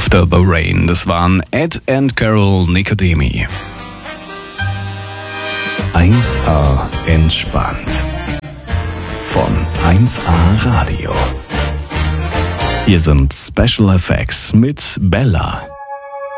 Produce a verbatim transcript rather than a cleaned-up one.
After the Rain. Das waren Ed and Carol Nicodemi. eins A entspannt. Von eins A Radio. Hier sind Special Effects mit Bella.